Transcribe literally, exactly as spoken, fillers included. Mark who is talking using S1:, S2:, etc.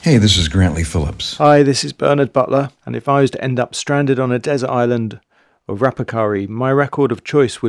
S1: Hey, this is Grantley Phillips.
S2: Hi, this is Bernard Butler, and if I was to end up stranded on a desert island of Rapakari, my record of choice would